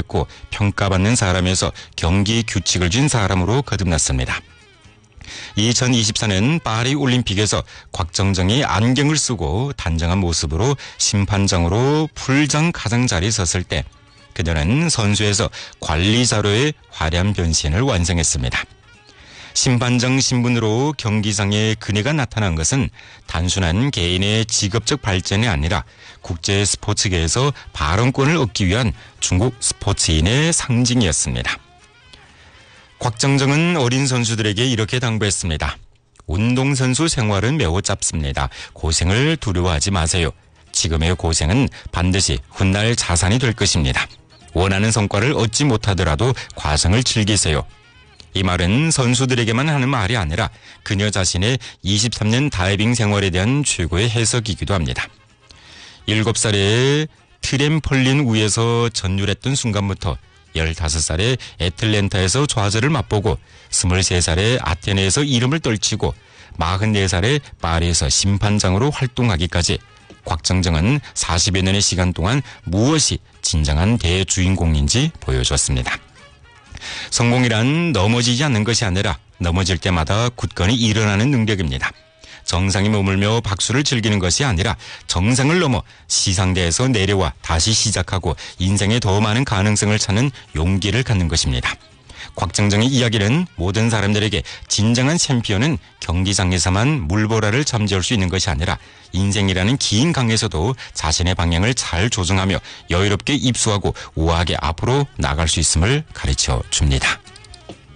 잘했고 평가받는 사람에서 경기 규칙을 쥔 사람으로 거듭났습니다. 2024년 파리 올림픽에서 곽정정이 안경을 쓰고 단정한 모습으로 심판장으로 풀장 가장자리에 섰을 때 그녀는 선수에서 관리자로의 화려한 변신을 완성했습니다. 심판장 신분으로 경기장에 그녀가 나타난 것은 단순한 개인의 직업적 발전이 아니라 국제 스포츠계에서 발언권을 얻기 위한 중국 스포츠인의 상징이었습니다. 곽정정은 어린 선수들에게 이렇게 당부했습니다. 운동선수 생활은 매우 짧습니다. 고생을 두려워하지 마세요. 지금의 고생은 반드시 훗날 자산이 될 것입니다. 원하는 성과를 얻지 못하더라도 과정을 즐기세요. 이 말은 선수들에게만 하는 말이 아니라 그녀 자신의 23년 다이빙 생활에 대한 최고의 해석이기도 합니다. 7살에 트램펄린 위에서 전율했던 순간부터 15살에 애틀랜타에서 좌절을 맛보고 23살에 아테네에서 이름을 떨치고 44살에 파리에서 심판장으로 활동하기까지 곽정정은 40여 년의 시간 동안 무엇이 진정한 대주인공인지 보여줬습니다. 성공이란 넘어지지 않는 것이 아니라 넘어질 때마다 굳건히 일어나는 능력입니다. 정상에 머물며 박수를 즐기는 것이 아니라 정상을 넘어 시상대에서 내려와 다시 시작하고 인생에 더 많은 가능성을 찾는 용기를 갖는 것입니다. 곽정정의 이야기는 모든 사람들에게 진정한 챔피언은 경기장에서만 물보라를 잠재울 수 있는 것이 아니라 인생이라는 긴 강에서도 자신의 방향을 잘 조정하며 여유롭게 입수하고 우아하게 앞으로 나갈 수 있음을 가르쳐 줍니다.